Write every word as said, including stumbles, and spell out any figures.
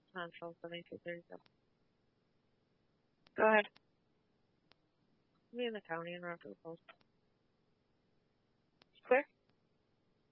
Central, seventy-two thirty-seven. Go ahead. Me in the county and after the post. Clear?